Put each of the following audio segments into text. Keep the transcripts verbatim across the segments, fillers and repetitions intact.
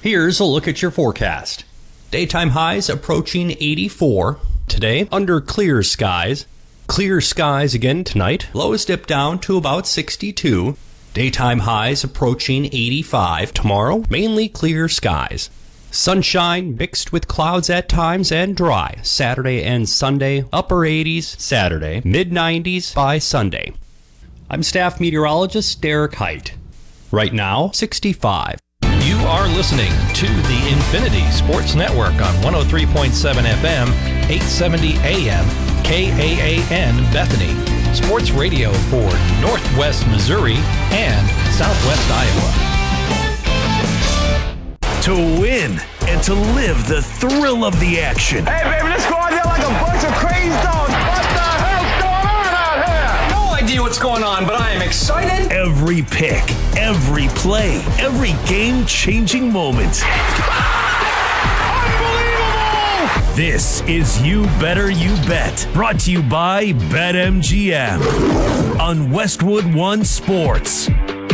Here's a look at your forecast. Daytime highs approaching eighty-four. Today, under clear skies. Clear skies again tonight. Lows dip down to about sixty-two. Daytime highs approaching eighty-five. Tomorrow, mainly clear skies. Sunshine mixed with clouds at times and dry. Saturday and Sunday, upper eighties. Saturday, mid nineties by Sunday. I'm staff meteorologist Derek Height. Right now, sixty-five. You are listening to the Infinity Sports Network on one oh three point seven F M, eight seventy A M, K A A N Bethany. Sports radio for Northwest Missouri and Southwest Iowa. To win and to live the thrill of the action. Hey, baby, let's go out there like a bunch of crazy dogs. What the hell's going on out here? No idea what's going on, but I am excited. Every pick, every play, every game-changing moment. Unbelievable! This is You Better You Bet, brought to you by BetMGM on Westwood One Sports.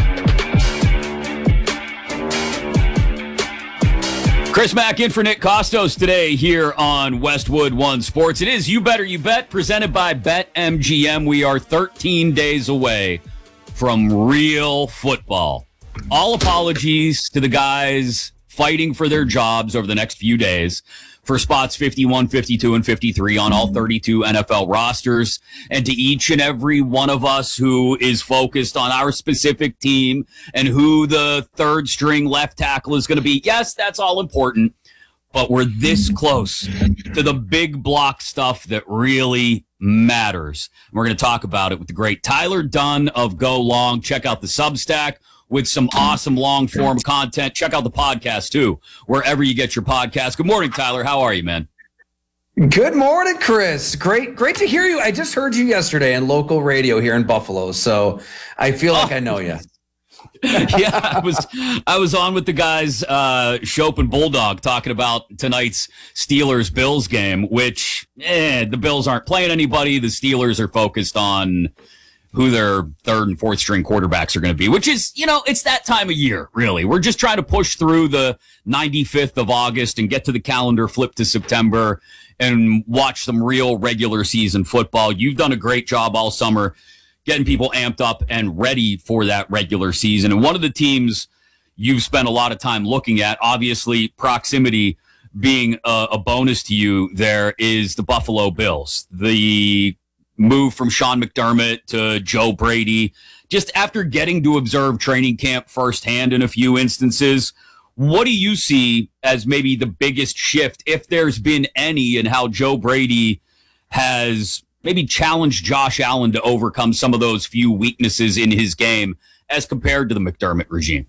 Chris Mack in for Nick Costos today here on Westwood One Sports. It is You Better You Bet, presented by BetMGM. We are thirteen days away from real football. All apologies to the guys fighting for their jobs over the next few days for spots fifty-one, fifty-two, and fifty-three on all thirty-two N F L rosters. And to each and every one of us who is focused on our specific team and who the third string left tackle is going to be, yes, that's all important, but we're this close to the big block stuff that really matters. We're going to talk about it with the great Tyler Dunn of Go Long. Check out the Substack with some awesome long-form content. Check out the podcast, too, wherever you get your podcast. Good morning, Tyler. How are you, man? Good morning, Chris. Great great to hear you. I just heard you yesterday on local radio here in Buffalo, so I feel like oh. I know you. yeah, I was I was on with the guys, uh, Shope and Bulldog, talking about tonight's Steelers-Bills game, which eh, the Bills aren't playing anybody. The Steelers are focused on who their third and fourth string quarterbacks are going to be, which is, you know, it's that time of year, really. We're just trying to push through the ninety-fifth of August and get to the calendar flip to September and watch some real regular season football. You've done a great job all summer getting people amped up and ready for that regular season. And one of the teams you've spent a lot of time looking at, obviously proximity being a, a bonus to you there, is the Buffalo Bills. The move from Sean McDermott to Joe Brady, just after getting to observe training camp firsthand in a few instances, what do you see as maybe the biggest shift, if there's been any, in how Joe Brady has maybe challenged Josh Allen to overcome some of those few weaknesses in his game as compared to the McDermott regime?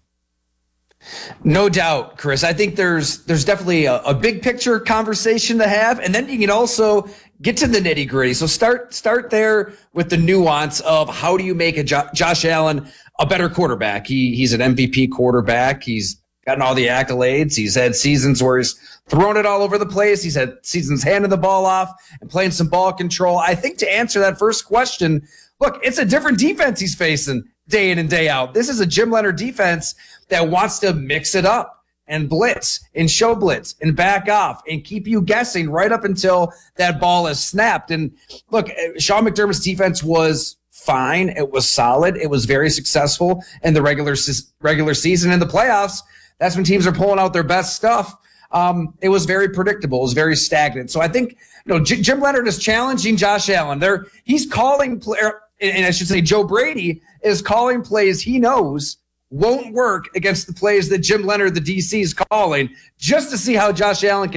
No doubt, Chris. I think there's there's definitely a, a big picture conversation to have, and then you can also get to the nitty gritty. So start start there with the nuance of how do you make a jo- Josh Allen a better quarterback. He he's an M V P quarterback. He's gotten all the accolades. He's had seasons where he's thrown it all over the place. He's had seasons handing the ball off and playing some ball control. I think to answer that first question, look, it's a different defense he's facing day in and day out. This is a Jim Leonhard defense that wants to mix it up and blitz and show blitz and back off and keep you guessing right up until that ball is snapped. And look, Sean McDermott's defense was fine. It was solid. It was very successful in the regular regular season. In the playoffs, that's when teams are pulling out their best stuff. Um, it was very predictable. It was very stagnant. So I think, you know, J- Jim Leonhard is challenging Josh Allen. There, he's calling player, and I should say Joe Brady is calling plays he knows won't work against the plays that Jim Leonhard, the D C, is calling, just to see how Josh Allen can